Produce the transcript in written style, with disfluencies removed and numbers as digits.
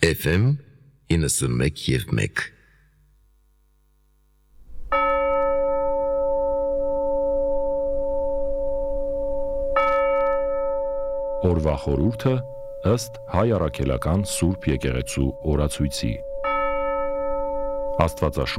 FM 91.1 Օրվա խորհուրդը ըստ Հայ առաքելական Սուրբ Եկեղեցու օրացույցի։ Աստվածաշունչ